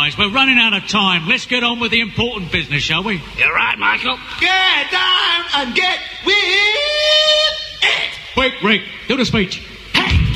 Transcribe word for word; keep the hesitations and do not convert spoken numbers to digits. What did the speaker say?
guys. We're running out of time. Let's get on with the important business, shall we? You're right, Michael. Get down and get with it! Quick, Rick, do the speech.